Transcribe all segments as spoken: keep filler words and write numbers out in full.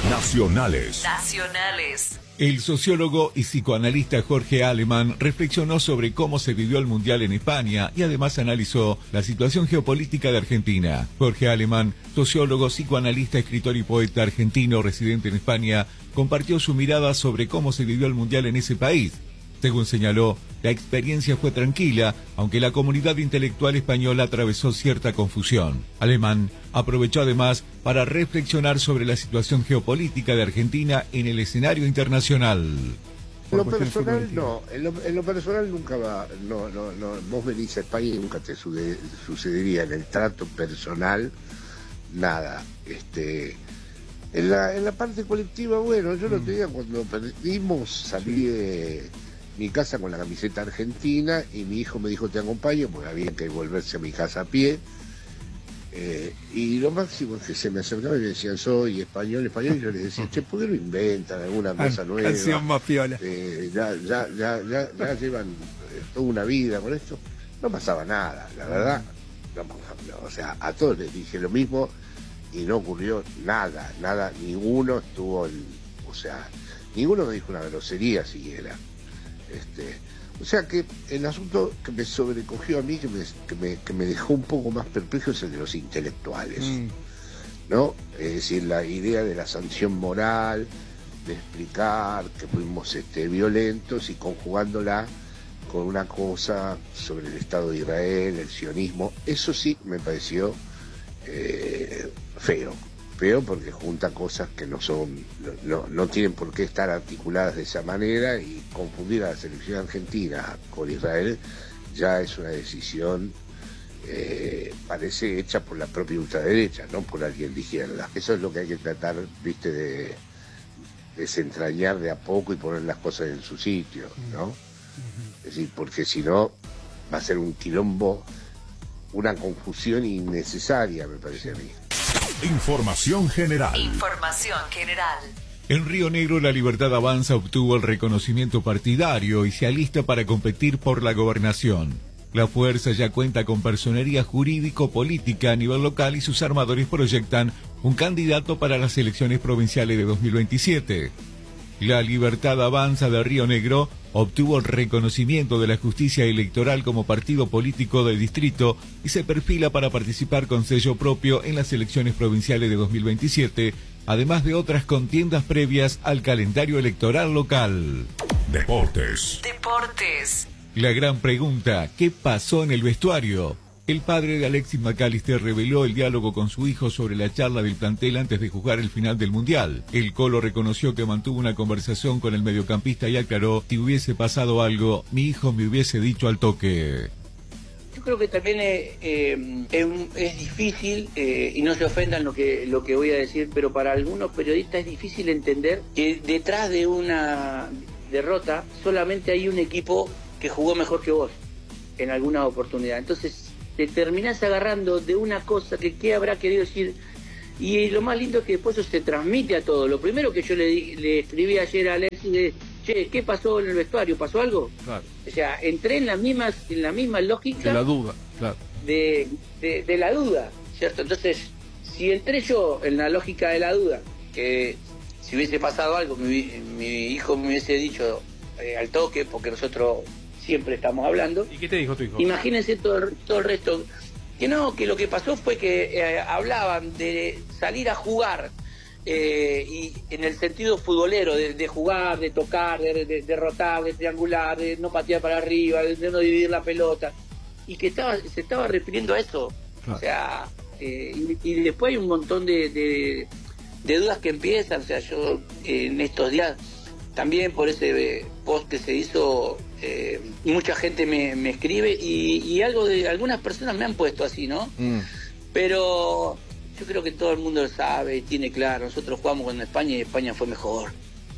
Nacionales. Nacionales. El sociólogo y psicoanalista Jorge Alemann reflexionó sobre cómo se vivió el Mundial en España y además analizó la situación geopolítica de Argentina. Jorge Alemann, sociólogo, psicoanalista, escritor y poeta argentino residente en España, compartió su mirada sobre cómo se vivió el Mundial en ese país. Según señaló, la experiencia fue tranquila, aunque la comunidad intelectual española atravesó cierta confusión. Alemann aprovechó además para reflexionar sobre la situación geopolítica de Argentina en el escenario internacional. En lo personal no, en lo, en lo personal nunca va, no, no, no, vos venís a España y nunca te sude, sucedería en el trato personal nada. Este, en la, en la parte colectiva, bueno, yo lo tenía cuando perdimos, salí de mi casa con la camiseta argentina y mi hijo me dijo te acompaño porque había que volverse a mi casa a pie. Eh, y lo máximo es que se me acercaban y me decían soy español, español, y yo les decía, che, ¿por qué no inventan alguna cosa nueva? Canción más piola. Eh, ya, ya, ya, ya, ya llevan eh, toda una vida con esto. No pasaba nada, la verdad. No, no, o sea, a todos les dije lo mismo y no ocurrió nada, nada, ninguno estuvo, en, o sea, ninguno me dijo una grosería siquiera. Este, o sea que el asunto que me sobrecogió a mí, que me, que me, que me dejó un poco más perplejo, es el de los intelectuales, mm. ¿no? Es decir, la idea de la sanción moral, de explicar que fuimos este, violentos y conjugándola con una cosa sobre el Estado de Israel, el sionismo, eso sí me pareció eh, feo. Feo porque junta cosas que no son, no, no tienen por qué estar articuladas de esa manera, y confundir a la selección argentina con Israel ya es una decisión, eh, parece hecha por la propia ultraderecha, no por alguien de izquierda. Eso es lo que hay que tratar, viste, de desentrañar de a poco y poner las cosas en su sitio, ¿no? Es decir, porque si no va a ser un quilombo, una confusión innecesaria, me parece a mí. Información general. Información general. En Río Negro, La Libertad Avanza obtuvo el reconocimiento partidario y se alista para competir por la gobernación. La fuerza ya cuenta con personería jurídico-política a nivel local y sus armadores proyectan un candidato para las elecciones provinciales de dos mil veintisiete. La Libertad Avanza de Río Negro obtuvo el reconocimiento de la justicia electoral como partido político del distrito y se perfila para participar con sello propio en las elecciones provinciales de dos mil veintisiete, además de otras contiendas previas al calendario electoral local. Deportes. Deportes. La gran pregunta, ¿qué pasó en el vestuario? El padre de Alexis McAllister reveló el diálogo con su hijo sobre la charla del plantel antes de jugar el final del Mundial. El Colo reconoció que mantuvo una conversación con el mediocampista y aclaró, si hubiese pasado algo, mi hijo me hubiese dicho al toque. Yo creo que también eh, eh, es, es difícil, eh, y no se ofendan lo que, lo que voy a decir, pero para algunos periodistas es difícil entender que detrás de una derrota solamente hay un equipo que jugó mejor que vos en alguna oportunidad. Entonces te terminás agarrando de una cosa que qué habrá querido decir, y lo más lindo es que después eso se transmite a todo. Lo primero que yo le, di, le escribí ayer a Alexis es, che, ¿qué pasó en el vestuario? ¿Pasó algo? Claro. O sea, entré en la misma, en la misma lógica de la duda, claro. de, de, de la duda, ¿cierto? Entonces, si entré yo en la lógica de la duda, que si hubiese pasado algo, mi, mi hijo me hubiese dicho eh, al toque, porque nosotros siempre estamos hablando. ¿Y qué te dijo tu hijo? Imagínense todo el, todo el resto. Que no, que lo que pasó fue que eh, hablaban de salir a jugar, eh, y en el sentido futbolero, de, de jugar, de tocar, de, de derrotar, de triangular, de no patear para arriba, de, de no dividir la pelota, y que estaba se estaba refiriendo a eso. Claro. O sea, eh, y, y después hay un montón de, de, de dudas que empiezan. O sea, yo eh, en estos días, también por ese post que se hizo, eh, mucha gente me, me escribe y, y algo de algunas personas me han puesto así, ¿no? Mm. Pero yo creo que todo el mundo lo sabe y tiene claro. Nosotros jugamos con España y España fue mejor.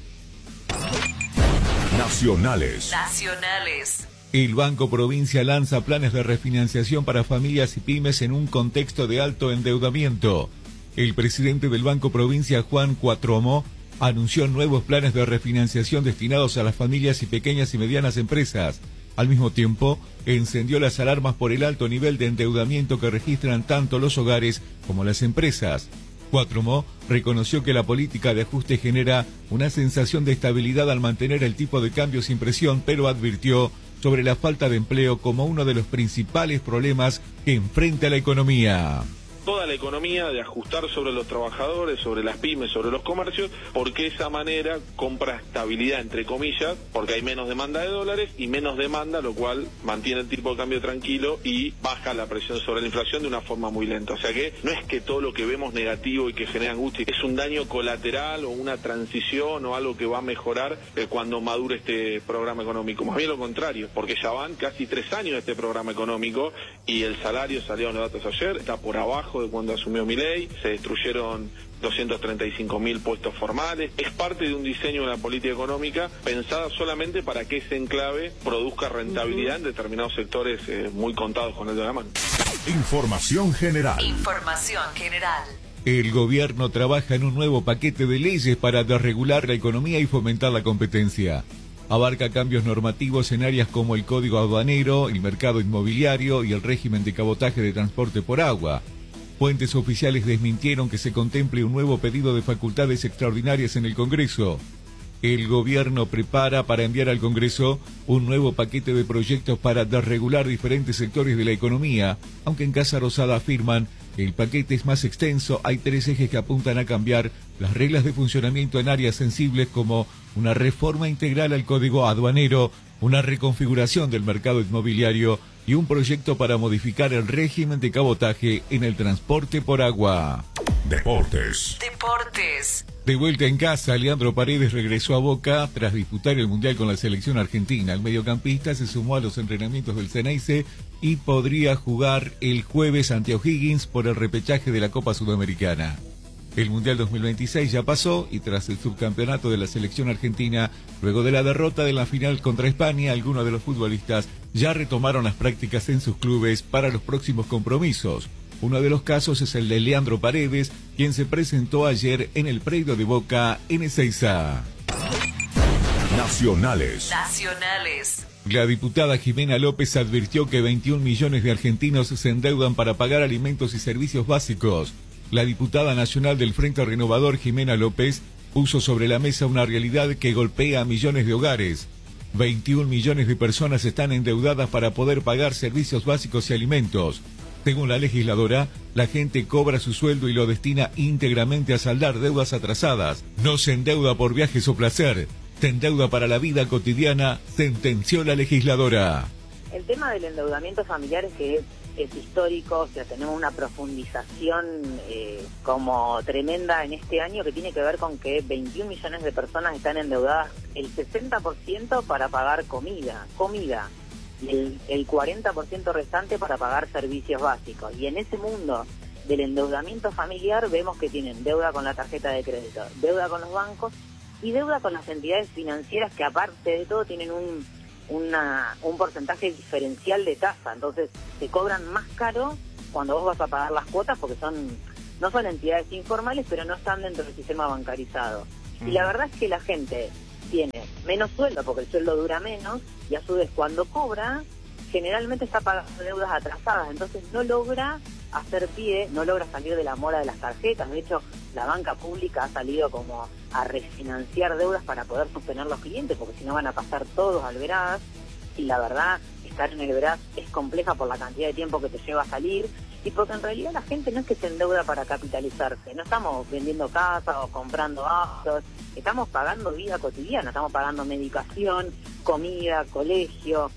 Nacionales. Nacionales. El Banco Provincia lanza planes de refinanciación para familias y pymes en un contexto de alto endeudamiento. El presidente del Banco Provincia, Juan Cuatromo, anunció nuevos planes de refinanciación destinados a las familias y pequeñas y medianas empresas. Al mismo tiempo, encendió las alarmas por el alto nivel de endeudamiento que registran tanto los hogares como las empresas. Cuatromo reconoció que la política de ajuste genera una sensación de estabilidad al mantener el tipo de cambio sin presión, pero advirtió sobre la falta de empleo como uno de los principales problemas que enfrenta la economía. Toda la economía de ajustar sobre los trabajadores, sobre las pymes, sobre los comercios, porque esa manera compra estabilidad, entre comillas, porque hay menos demanda de dólares y menos demanda, lo cual mantiene el tipo de cambio tranquilo y baja la presión sobre la inflación de una forma muy lenta. O sea que no es que todo lo que vemos negativo y que genera angustia es un daño colateral o una transición o algo que va a mejorar eh, cuando madure este programa económico. Más bien lo contrario, porque ya van casi tres años de este programa económico y el salario, salieron los datos ayer, está por abajo de cuando asumió Milei, se destruyeron doscientos treinta y cinco mil puestos formales. Es parte de un diseño de la política económica pensada solamente para que ese enclave produzca rentabilidad en determinados sectores eh, muy contados con el de la mano. Información general. Información general. El gobierno trabaja en un nuevo paquete de leyes para desregular la economía y fomentar la competencia. Abarca cambios normativos en áreas como el código aduanero, el mercado inmobiliario y el régimen de cabotaje de transporte por agua. Fuentes oficiales desmintieron que se contemple un nuevo pedido de facultades extraordinarias en el Congreso. El gobierno prepara para enviar al Congreso un nuevo paquete de proyectos para desregular diferentes sectores de la economía, aunque en Casa Rosada afirman que el paquete es más extenso. Hay tres ejes que apuntan a cambiar las reglas de funcionamiento en áreas sensibles como una reforma integral al código aduanero, una reconfiguración del mercado inmobiliario y un proyecto para modificar el régimen de cabotaje en el transporte por agua. Deportes. Deportes. De vuelta en casa, Leandro Paredes regresó a Boca tras disputar el Mundial con la selección argentina. El mediocampista se sumó a los entrenamientos del Ceneice y podría jugar el jueves ante O'Higgins por el repechaje de la Copa Sudamericana. El Mundial dos mil veintiséis ya pasó y tras el subcampeonato de la selección argentina, luego de la derrota de la final contra España, algunos de los futbolistas ya retomaron las prácticas en sus clubes para los próximos compromisos. Uno de los casos es el de Leandro Paredes, quien se presentó ayer en el predio de Boca en Ezeiza. Nacionales. Nacionales. La diputada Jimena López advirtió que veintiún millones de argentinos se endeudan para pagar alimentos y servicios básicos. La diputada nacional del Frente Renovador, Jimena López, puso sobre la mesa una realidad que golpea a millones de hogares. veintiún millones de personas están endeudadas para poder pagar servicios básicos y alimentos. Según la legisladora, la gente cobra su sueldo y lo destina íntegramente a saldar deudas atrasadas. No se endeuda por viajes o placer, se endeuda para la vida cotidiana, sentenció la legisladora. El tema del endeudamiento familiar es que es, es histórico, o sea, tenemos una profundización eh, como tremenda en este año que tiene que ver con que veintiún millones de personas están endeudadas, el sesenta por ciento para pagar comida, comida. Y el, el cuarenta por ciento restante para pagar servicios básicos. Y en ese mundo del endeudamiento familiar vemos que tienen deuda con la tarjeta de crédito, deuda con los bancos y deuda con las entidades financieras que aparte de todo tienen un, una, un porcentaje diferencial de tasa. Entonces te cobran más caro cuando vos vas a pagar las cuotas porque son no son entidades informales pero no están dentro del sistema bancarizado. Y la verdad es que la gente tiene menos sueldo porque el sueldo dura menos y a su vez cuando cobra generalmente está pagando deudas atrasadas, entonces no logra hacer pie, no logra salir de la mora de las tarjetas. De hecho, la banca pública ha salido como a refinanciar deudas para poder sostener los clientes porque si no van a pasar todos al veraz y la verdad estar en el veraz es compleja por la cantidad de tiempo que te lleva a salir y porque en realidad la gente no es que se endeuda para capitalizarse, no estamos vendiendo casas o comprando autos, estamos pagando vida cotidiana, estamos pagando medicación, comida, colegio.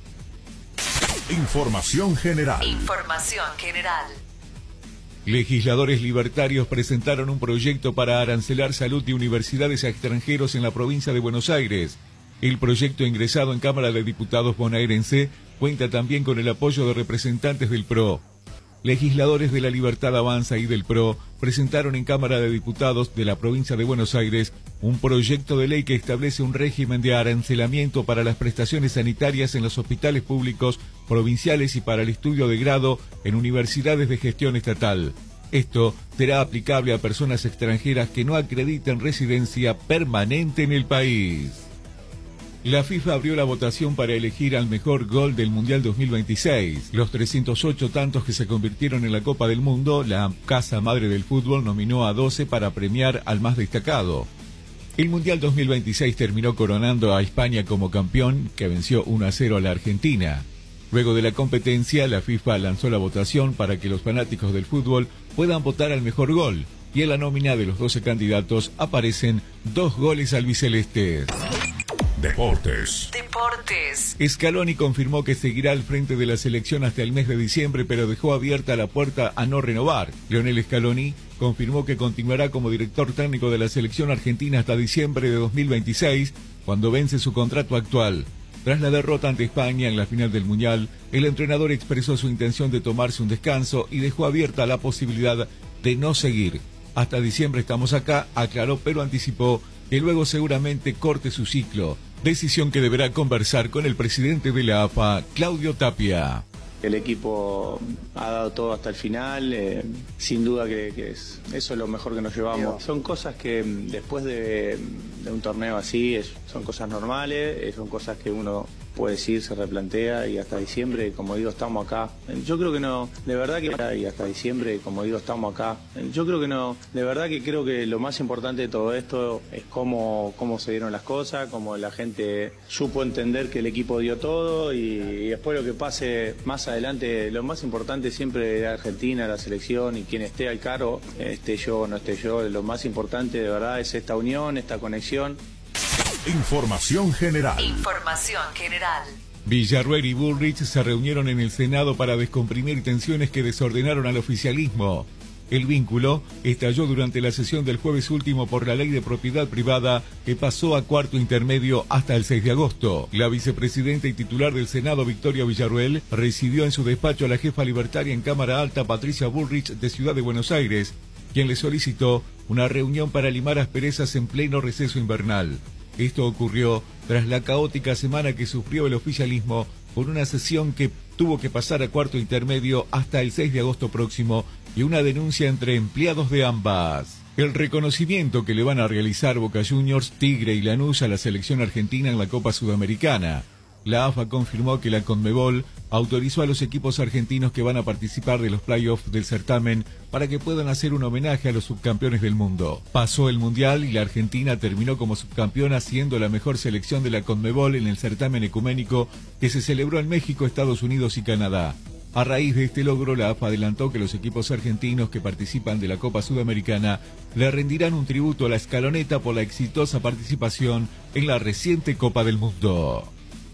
Información general. Información general. Legisladores libertarios presentaron un proyecto para arancelar salud y universidades a extranjeros en la provincia de Buenos Aires. El proyecto ingresado en Cámara de Diputados bonaerense cuenta también con el apoyo de representantes del P R O. Legisladores de la Libertad Avanza y del P R O presentaron en Cámara de Diputados de la provincia de Buenos Aires un proyecto de ley que establece un régimen de arancelamiento para las prestaciones sanitarias en los hospitales públicos provinciales y para el estudio de grado en universidades de gestión estatal. Esto será aplicable a personas extranjeras que no acrediten residencia permanente en el país. La FIFA abrió la votación para elegir al mejor gol del Mundial dos mil veintiséis. Los trescientos ocho tantos que se convirtieron en la Copa del Mundo, la casa madre del fútbol nominó a doce para premiar al más destacado. El Mundial dos mil veintiséis terminó coronando a España como campeón, que venció uno a cero a la Argentina. Luego de la competencia, la FIFA lanzó la votación para que los fanáticos del fútbol puedan votar al mejor gol, y en la nómina de los doce candidatos aparecen dos goles albicelestes. Deportes. Deportes. Scaloni confirmó que seguirá al frente de la selección hasta el mes de diciembre, pero dejó abierta la puerta a no renovar. Lionel Scaloni confirmó que continuará como director técnico de la selección argentina hasta diciembre de dos mil veintiséis, cuando vence su contrato actual. Tras la derrota ante España en la final del Mundial, el entrenador expresó su intención de tomarse un descanso y dejó abierta la posibilidad de no seguir. Hasta diciembre estamos acá, aclaró, pero anticipó que luego seguramente corte su ciclo, decisión que deberá conversar con el presidente de la A F A, Claudio Tapia. El equipo ha dado todo hasta el final, eh, sin duda que, que es, eso es lo mejor que nos llevamos. Son cosas que después de, de un torneo así, es, son cosas normales, eh, son cosas que uno puede decir, se replantea, y hasta diciembre, como digo, estamos acá. Yo creo que no, de verdad que, y hasta diciembre, como digo, estamos acá. Yo creo que no, de verdad que creo que lo más importante de todo esto es cómo, cómo se dieron las cosas, cómo la gente supo entender que el equipo dio todo, y, y después lo que pase más adelante, lo más importante siempre es Argentina, la selección, y quien esté al cargo, esté yo o no esté yo, lo más importante de verdad es esta unión, esta conexión. Información general. Información general. Villarruel y Bullrich se reunieron en el Senado para descomprimir tensiones que desordenaron al oficialismo. El vínculo estalló durante la sesión del jueves último por la ley de propiedad privada, que pasó a cuarto intermedio hasta el seis de agosto. La vicepresidenta y titular del Senado, Victoria Villarruel, recibió en su despacho a la jefa libertaria en Cámara Alta, Patricia Bullrich, de Ciudad de Buenos Aires, quien le solicitó una reunión para limar asperezas en pleno receso invernal. Esto ocurrió tras la caótica semana que sufrió el oficialismo por una sesión que tuvo que pasar a cuarto intermedio hasta el seis de agosto próximo y una denuncia entre empleados de ambas. El reconocimiento que le van a realizar Boca Juniors, Tigre y Lanús a la selección argentina en la Copa Sudamericana. La A F A confirmó que la Conmebol autorizó a los equipos argentinos que van a participar de los playoffs del certamen para que puedan hacer un homenaje a los subcampeones del mundo. Pasó el Mundial y la Argentina terminó como subcampeona, siendo la mejor selección de la Conmebol en el certamen ecuménico que se celebró en México, Estados Unidos y Canadá. A raíz de este logro, la A F A adelantó que los equipos argentinos que participan de la Copa Sudamericana le rendirán un tributo a la escaloneta por la exitosa participación en la reciente Copa del Mundo.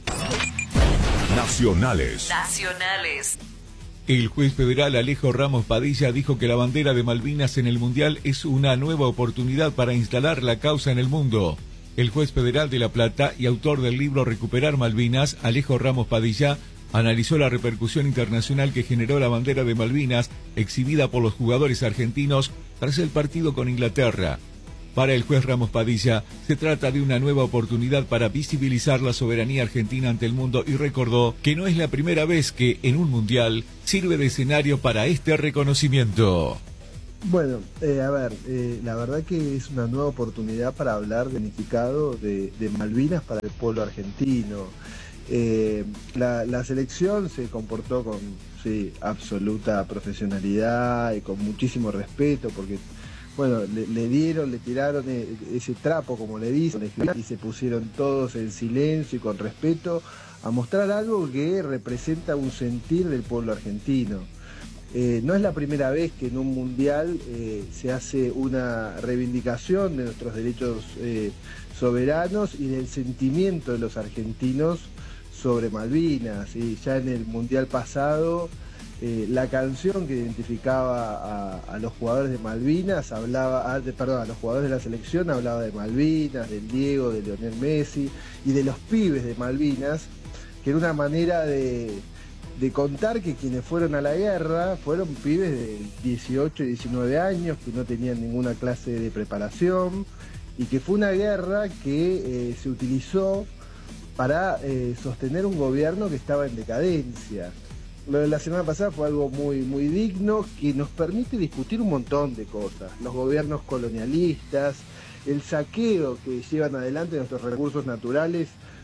Nacionales. Nacionales. El juez federal Alejo Ramos Padilla dijo que la bandera de Malvinas en el Mundial es una nueva oportunidad para instalar la causa en el mundo. El juez federal de La Plata y autor del libro Recuperar Malvinas, Alejo Ramos Padilla, analizó la repercusión internacional que generó la bandera de Malvinas exhibida por los jugadores argentinos tras el partido con Inglaterra. Para el juez Ramos Padilla, se trata de una nueva oportunidad para visibilizar la soberanía argentina ante el mundo y recordó que no es la primera vez que en un mundial sirve de escenario para este reconocimiento. Bueno, eh, a ver, eh, la verdad que es una nueva oportunidad para hablar del significado de, de Malvinas para el pueblo argentino. Eh, la, la selección se comportó con sí, absoluta profesionalidad y con muchísimo respeto, porque bueno, le, le dieron, le tiraron ese trapo, como le dicen, y se pusieron todos en silencio y con respeto a mostrar algo que representa un sentir del pueblo argentino. Eh, no es la primera vez que en un mundial eh, se hace una reivindicación de nuestros derechos eh, soberanos y del sentimiento de los argentinos sobre Malvinas. ¿sí? Ya en el mundial pasado, Eh, la canción que identificaba a, a los jugadores de Malvinas hablaba, a, de, perdón, a los jugadores de la selección hablaba de Malvinas, del Diego, de Lionel Messi y de los pibes de Malvinas, que era una manera de, de contar que quienes fueron a la guerra fueron pibes de dieciocho y diecinueve años, que no tenían ninguna clase de preparación y que fue una guerra que eh, se utilizó para eh, sostener un gobierno que estaba en decadencia. Lo de la semana pasada fue algo muy, muy digno que nos permite discutir un montón de cosas. Los gobiernos colonialistas, el saqueo que llevan adelante nuestros recursos naturales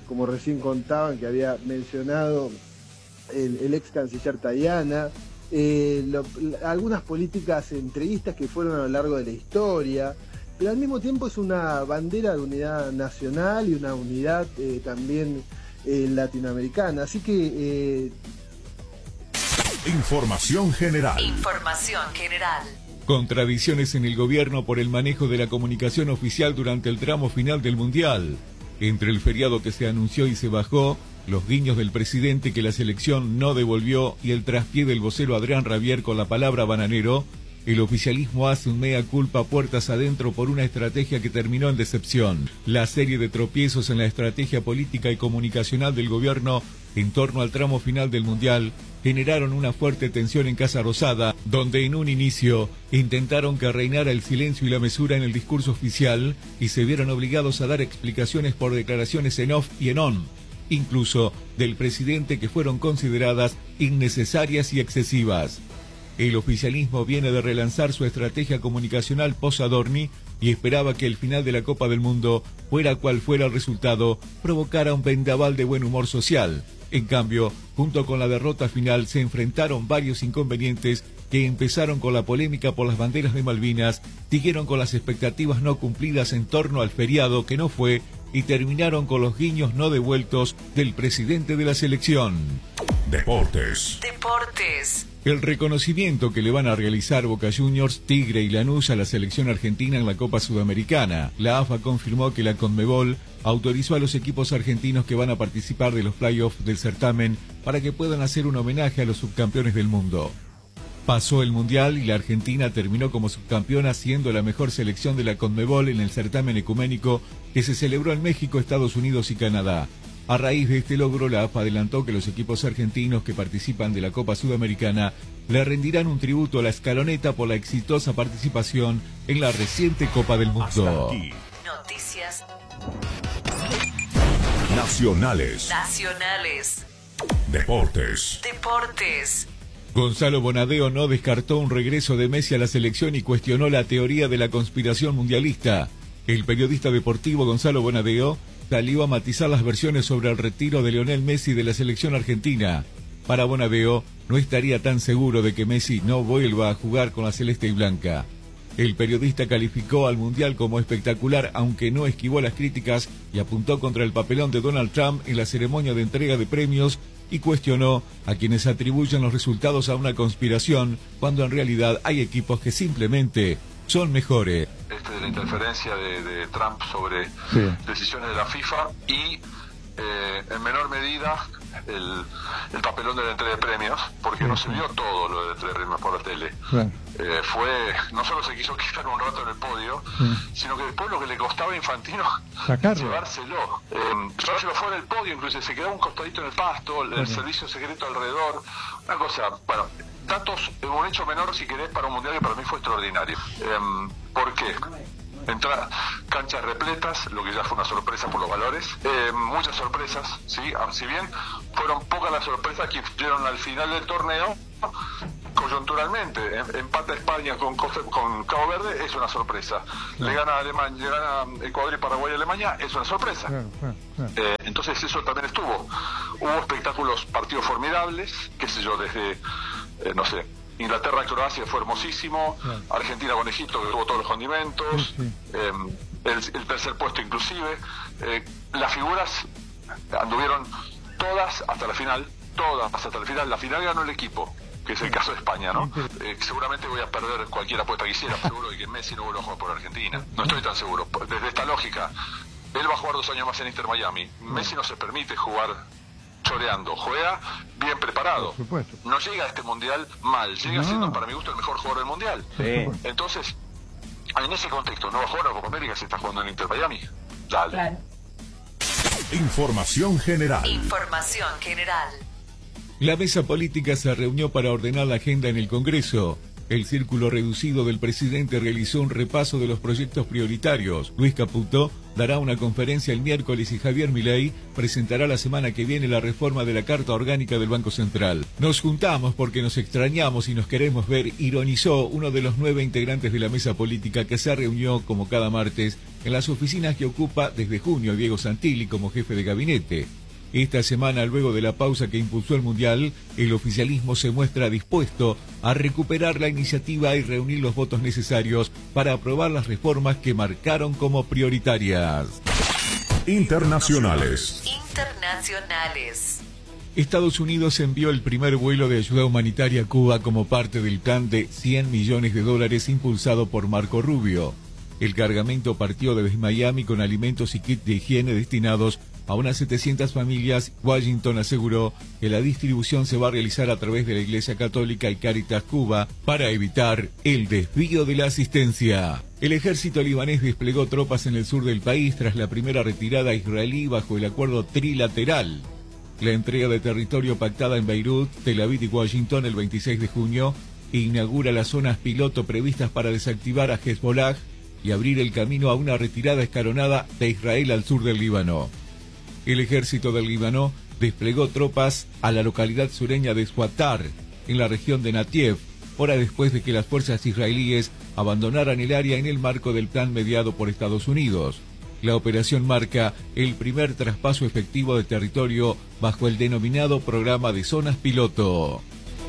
como recién contaban, que había mencionado el, el ex canciller Tajani, eh, lo, algunas políticas entreguistas que fueron a lo largo de la historia, pero al mismo tiempo es una bandera de unidad nacional y una unidad eh, también eh, latinoamericana. Así que... Eh... Información general. Información general. Contradicciones en el gobierno por el manejo de la comunicación oficial durante el tramo final del Mundial. Entre el feriado que se anunció y se bajó, los guiños del presidente que la selección no devolvió y el traspié del vocero Adrián Rabier con la palabra bananero, el oficialismo hace un mea culpa puertas adentro por una estrategia que terminó en decepción. La serie de tropiezos en la estrategia política y comunicacional del gobierno en torno al tramo final del Mundial generaron una fuerte tensión en Casa Rosada, donde en un inicio intentaron que reinara el silencio y la mesura en el discurso oficial y se vieron obligados a dar explicaciones por declaraciones en off y en on, incluso del presidente, que fueron consideradas innecesarias y excesivas. El oficialismo viene de relanzar su estrategia comunicacional post-Adorni y esperaba que el final de la Copa del Mundo, fuera cual fuera el resultado, provocara un vendaval de buen humor social. En cambio, junto con la derrota final, se enfrentaron varios inconvenientes que empezaron con la polémica por las banderas de Malvinas, siguieron con las expectativas no cumplidas en torno al feriado que no fue y terminaron con los guiños no devueltos del presidente de la selección. Deportes. Deportes. El reconocimiento que le van a realizar Boca Juniors, Tigre y Lanús a la selección argentina en la Copa Sudamericana. La A F A confirmó que la Conmebol autorizó a los equipos argentinos que van a participar de los playoffs del certamen para que puedan hacer un homenaje a los subcampeones del mundo. Pasó el Mundial y la Argentina terminó como subcampeona, siendo la mejor selección de la Conmebol en el certamen ecuménico que se celebró en México, Estados Unidos y Canadá. A raíz de este logro, la A F A adelantó que los equipos argentinos que participan de la Copa Sudamericana le rendirán un tributo a la escaloneta por la exitosa participación en la reciente Copa del Mundo. Noticias nacionales. Nacionales. Deportes. Deportes. Gonzalo Bonadeo no descartó un regreso de Messi a la selección y cuestionó la teoría de la conspiración mundialista. El periodista deportivo Gonzalo Bonadeo salió a matizar las versiones sobre el retiro de Lionel Messi de la selección argentina. Para Bonadeo, no estaría tan seguro de que Messi no vuelva a jugar con la celeste y blanca. El periodista calificó al Mundial como espectacular, aunque no esquivó las críticas y apuntó contra el papelón de Donald Trump en la ceremonia de entrega de premios y cuestionó a quienes atribuyen los resultados a una conspiración, cuando en realidad hay equipos que simplemente son mejores. Este de la interferencia de, de Trump sobre sí. decisiones de la FIFA y eh, en menor medida el, el papelón de la entrega de premios, porque sí, no se vio todo lo de la entrega de premios por la tele. Sí. Eh, fue, no solo se quiso quitar un rato en el podio, sí. sino que después lo que le costaba a Infantino Sacarlo. llevárselo. Eh, llevárselo fuera del podio, incluso se quedaba un costadito en el pasto, el, el servicio secreto alrededor. Una cosa, bueno, datos, un hecho menor si querés para un mundial que para mí fue extraordinario. Eh, ¿Por qué? Entrar canchas repletas, lo que ya fue una sorpresa por los valores, eh, muchas sorpresas, ¿sí? Si bien fueron pocas las sorpresas que influyeron al final del torneo, coyunturalmente, empata España con, Costa, con Cabo Verde, es una sorpresa. Le gana Alemania, le gana Ecuador y Paraguay a Alemania, es una sorpresa. Eh, entonces eso también estuvo. Hubo espectáculos, partidos formidables, qué sé yo, desde, eh, no sé, Inglaterra-Croacia fue hermosísimo, claro. Argentina con Egipto que tuvo todos los condimentos, sí, sí. Eh, el, el tercer puesto inclusive, eh, las figuras anduvieron todas hasta la final, todas hasta la final, la final ganó el equipo, que es el caso de España, ¿no? Eh, seguramente voy a perder cualquier apuesta que hiciera, seguro de que Messi no vuelva a jugar por Argentina, no estoy tan seguro, desde esta lógica, él va a jugar dos años más en Inter Miami, Messi no se permite jugar choreando, juega bien preparado. No llega a este mundial mal, llega no. siendo para mi gusto el mejor jugador del mundial. Sí. Entonces, en ese contexto, no va a jugar a Copa América, se está jugando en Inter Miami. Dale. Claro. Información general. Información general. La mesa política se reunió para ordenar la agenda en el Congreso. El círculo reducido del presidente realizó un repaso de los proyectos prioritarios. Luis Caputo dará una conferencia el miércoles y Javier Milei presentará la semana que viene la reforma de la Carta Orgánica del Banco Central. Nos juntamos porque nos extrañamos y nos queremos ver, ironizó uno de los nueve integrantes de la mesa política que se reunió, como cada martes, en las oficinas que ocupa desde junio Diego Santilli como jefe de gabinete. Esta semana, luego de la pausa que impulsó el Mundial, el oficialismo se muestra dispuesto a recuperar la iniciativa y reunir los votos necesarios para aprobar las reformas que marcaron como prioritarias. Internacionales. Internacionales. Estados Unidos envió el primer vuelo de ayuda humanitaria a Cuba como parte del plan de cien millones de dólares impulsado por Marco Rubio. El cargamento partió desde Miami con alimentos y kits de higiene destinados a unas setecientas familias. Washington aseguró que la distribución se va a realizar a través de la Iglesia Católica y Cáritas Cuba para evitar el desvío de la asistencia. El ejército libanés desplegó tropas en el sur del país tras la primera retirada israelí bajo el acuerdo trilateral. La entrega de territorio pactada en Beirut, Tel Aviv y Washington el veintiséis de junio inaugura las zonas piloto previstas para desactivar a Hezbollah y abrir el camino a una retirada escalonada de Israel al sur del Líbano. El ejército del Líbano desplegó tropas a la localidad sureña de Swatar, en la región de Natiev, hora después de que las fuerzas israelíes abandonaran el área en el marco del plan mediado por Estados Unidos. La operación marca el primer traspaso efectivo de territorio bajo el denominado programa de zonas piloto.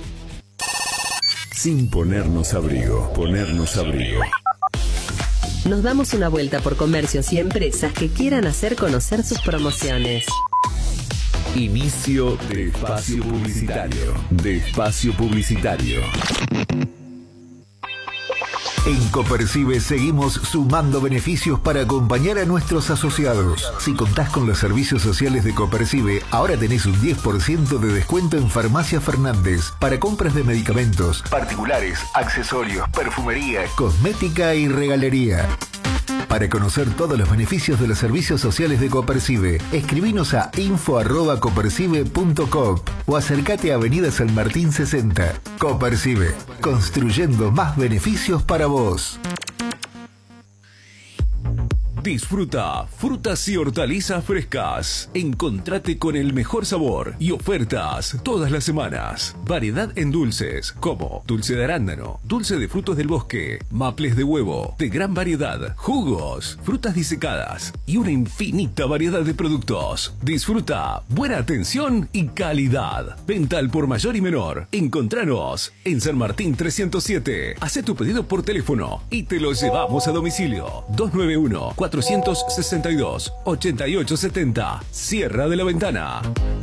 Sin ponernos abrigo, ponernos abrigo. Nos damos una vuelta por comercios y empresas que quieran hacer conocer sus promociones. Inicio de espacio publicitario. De espacio publicitario. En Copercibe seguimos sumando beneficios para acompañar a nuestros asociados. Si contás con los servicios sociales de Copercibe, ahora tenés un diez por ciento de descuento en Farmacia Fernández para compras de medicamentos, particulares, accesorios, perfumería, cosmética y regalería. Para conocer todos los beneficios de los servicios sociales de Copercibe, escribinos a info arroba copercibe punto com o acércate a Avenida San Martín sesenta. Copercibe, construyendo más beneficios para vos. Disfruta frutas y hortalizas frescas. Encontrate con el mejor sabor y ofertas todas las semanas. Variedad en dulces como dulce de arándano, dulce de frutos del bosque, maples de huevo, de gran variedad, jugos, frutas disecadas y una infinita variedad de productos. Disfruta buena atención y calidad. Venta al por mayor y menor. Encontranos en San Martín trescientos siete. Hacé tu pedido por teléfono y te lo llevamos a domicilio. dos nueve uno, cuatro seis dos, ocho ocho siete cero. Sierra de la Ventana.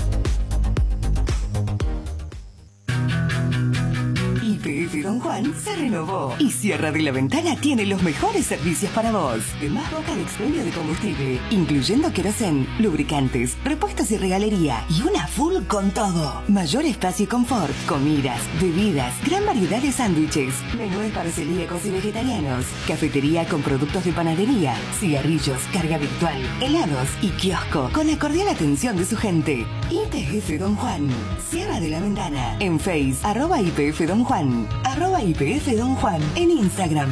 Y P F Don Juan se renovó y Sierra de la Ventana tiene los mejores servicios para vos. De más boca de expendio de combustible, incluyendo querosén, lubricantes, repuestos y regalería y una full con todo. Mayor espacio y confort, comidas, bebidas, gran variedad de sándwiches, menúes para celíacos y vegetarianos, cafetería con productos de panadería, cigarrillos, carga virtual, helados y kiosco con la cordial atención de su gente. I P F Don Juan, Sierra de la Ventana, en Face, arroba I P F Don Juan, arroba I P F Don Juan, en Instagram.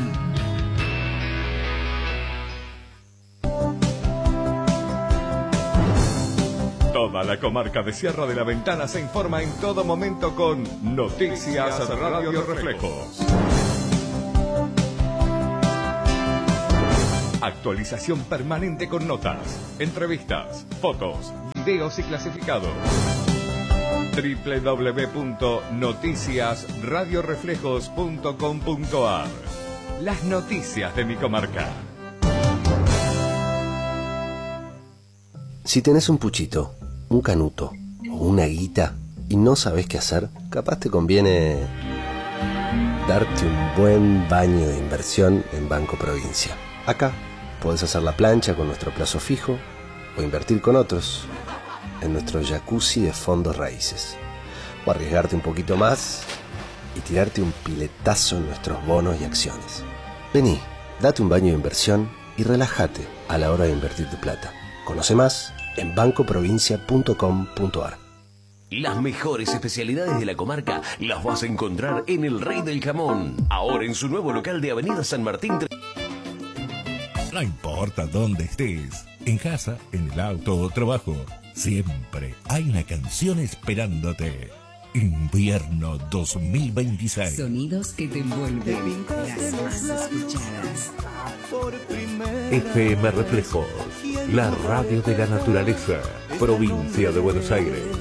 Toda la comarca de Sierra de la Ventana se informa en todo momento con Noticias Radio Reflejos. Actualización permanente con notas, entrevistas, fotos, videos y clasificados. doble u doble u doble u punto noticias radio reflejos punto com punto a r. Las noticias de mi comarca. Si tenés un puchito, un canuto o una guita y no sabés qué hacer, capaz te conviene darte un buen baño de inversión en Banco Provincia. Acá podés hacer la plancha con nuestro plazo fijo o invertir con otros en nuestro jacuzzi de fondos raíces, o arriesgarte un poquito más y tirarte un piletazo en nuestros bonos y acciones. Vení, date un baño de inversión y relájate a la hora de invertir tu plata. Conoce más en banco provincia punto com punto a r. Las mejores especialidades de la comarca las vas a encontrar en El Rey del Jamón, ahora en su nuevo local de Avenida San Martín. No importa dónde estés, en casa, en el auto o trabajo, siempre hay una canción esperándote. Invierno dos mil veintiséis. Sonidos que te envuelven. Las más escuchadas. F M Reflejos, la radio de la naturaleza, provincia de Buenos Aires.